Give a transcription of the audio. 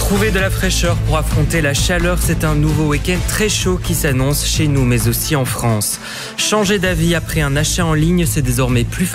Trouver de la fraîcheur pour affronter la chaleur, c'est un nouveau week-end très chaud qui s'annonce chez nous, mais aussi en France. Changer d'avis après un achat en ligne, c'est désormais plus facile.